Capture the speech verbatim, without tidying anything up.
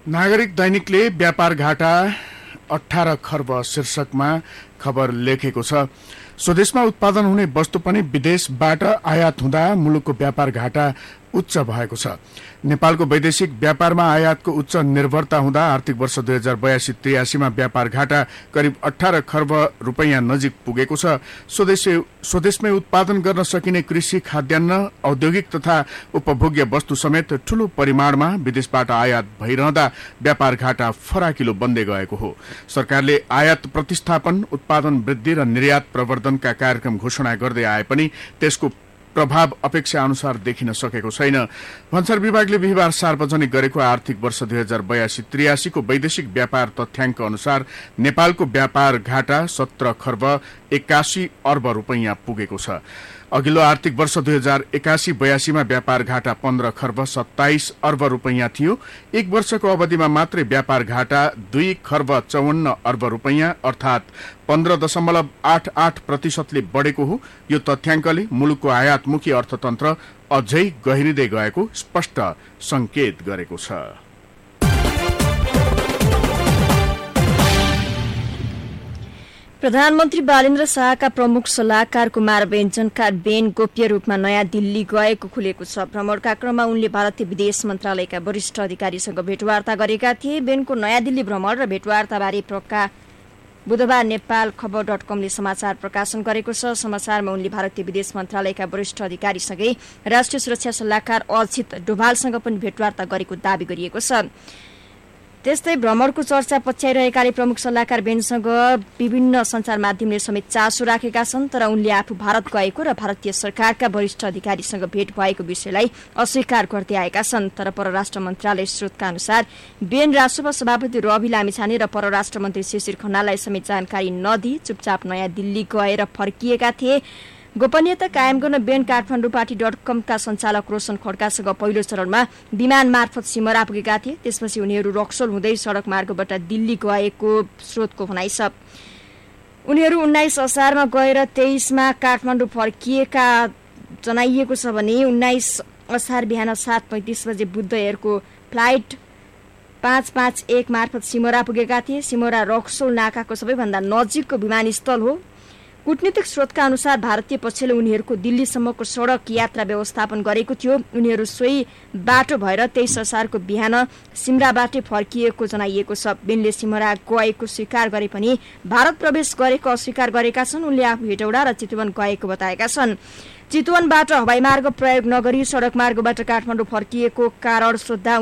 नागरिक दैनिकले व्यापार घाटा अठारह खर्ब शीर्षकमा खबर लेखेको छ। स्वदेशमा उत्पादन हुने वस्तु पनि विदेशबाट आयात हुँदा मुलुकको व्यापार घाटा उच्च भएको छ। नेपालको वैदेशिक व्यापारमा आयातको उच्च निर्भरता हुँदा आर्थिक वर्ष दुई हजार बयासी त्रियासीमा व्यापार घाटा करिब अठारह खर्ब रुपैयाँ नजिक पुगेको छ। स्वदेशी स्वदेशमै उत्पादन गर्न सकिने कृषि, खाद्यान्न, औद्योगिक तथा उपभोग्य वस्तु समेत ठूलो परिमाणमा विदेशबाट आयात भइरहँदा व्यापार घाटा फराकिलो बन्दै गएको हो। सरकारले आयात प्रतिस्थापन, उत्पादन वृद्धि र निर्यात प्रवर्धनका कार्यक्रम घोषणा गर्दै आए पनि त्यसको प्रभाव अपेक्षा अनुसार देखिन सकेको छैन। भन्सार विभागले बिहिबार सार्वजनिक गरेको आर्थिक वर्ष दुई हजार बयासी त्रियासीको वैदेशिक व्यापार तथ्याङ्क अनुसार नेपालको व्यापार घाटा सत्र खर्ब एक्कासी अर्ब रुपैयाँ पुगेको छ। अघिल्लो आर्थिक वर्ष दुई हजार एकासी बयासीमा व्यापार घाटा पन्ध्र खर्ब सत्ताइस अर्ब रुपैयाँ थियो। एक वर्षको अवधिमा मात्रै व्यापार घाटा दुई खर्ब चौवन्न अर्ब रुपैयाँ अर्थात पन्ध्र दशमलव आठ आठ प्रतिशतले बढेको हो। यो तथ्याङ्कले मुलुकको आयातमुखी अर्थतन्त्र अझै गहिरिँदै गएको स्पष्ट संकेत गरेको छ। प्रधानमन्त्री बालेन्द्र शाहका प्रमुख सल्लाहकार कुमार बेञ्जनका बेन गोप्य रूपमा नयाँ दिल्ली गएको खुलेको छ। भ्रमणका क्रममा उनले भारतीय विदेश मन्त्रालयका वरिष्ठ अधिकारीसँग भेटवार्ता गरेका थिए। बेनको नयाँ दिल्ली भ्रमण र भेटवार्ताबारे प्रका बुधबार नेपाल खबर डट कमले समाचार प्रकाशन गरेको छ। समाचारमा उनले भारतीय विदेश मन्त्रालयका वरिष्ठ अधिकारीसँगै राष्ट्रिय सुरक्षा सल्लाहकार अजित डोभालसँग पनि भेटवार्ता गरेको दावी गरिएको छ। त्यस्तै भ्रमणको चर्चा पछ्याइरहेकाले प्रमुख सल्लाहकार बेनसँग विभिन्न सञ्चार माध्यमले समेत चासो राखेका छन्। तर उनले आफू भारत गएको र भारतीय सरकारका वरिष्ठ अधिकारीसँग भेट भएको विषयलाई अस्वीकार गर्दै आएका छन्। तर परराष्ट्र मन्त्रालय स्रोतका अनुसार बेन राष्ट्रसभा सभापति रवि लामिछाने र परराष्ट्र मन्त्री शिशिर खनाललाई समेत जानकारी नदिई चुपचाप नयाँ दिल्ली गएर फर्किएका थिए। गोपनीयता कायम गर्न बेन काठमाडौँ पार्टी डट कमका सञ्चालक रोशन खड्कासँग पहिलो चरणमा विमान मार्फत सिमरा पुगेका थिए। त्यसपछि उनीहरू रक्सोल हुँदै सड़क मार्गबाट दिल्ली गएको स्रोतको भनाइ छ। उनीहरू उन्नाइस असारमा गएर तेइसमा काठमाडौँ फर्किएका जनाइएको छ भने उन्नाइस असार बिहान सात पैंतिस बजे बुद्ध एयरको फ्लाइट पाँच पाँच एक मार्फत सिमरा पुगेका थिए। सिमरा रक्सोल नाकाको सबैभन्दा नजिकको विमानस्थल हो। कूटनीतिक स्रोतका अनुसार भारतीय पक्षले उनीहरूको दिल्लीसम्मको सड़क यात्रा व्यवस्थापन गरेको थियो। उनीहरू सोही बाटो भएर तेइस असारको बिहान सिमराबाटै फर्किएको जनाइएको छ। बेनले सिमरा गएको स्वीकार गरे पनि भारत प्रवेश गरेको अस्वीकार गरेका छन्। उनले आफू हेटौडा र चितवन गएको बताएका छन्। चितवनबाट हवाई मार्ग प्रयोग नगरी सड़क मार्गबाट काठमाडौँ फर्किएको कारण सोद्धा